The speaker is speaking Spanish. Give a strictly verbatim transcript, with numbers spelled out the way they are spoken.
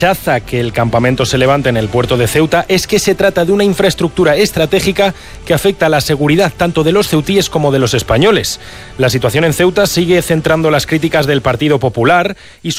rechaza que el campamento se levante en el puerto de Ceuta es que se trata de una infraestructura estratégica que afecta a la seguridad tanto de los ceutíes como de los españoles. La situación en Ceuta sigue centrando las críticas del Partido Popular y su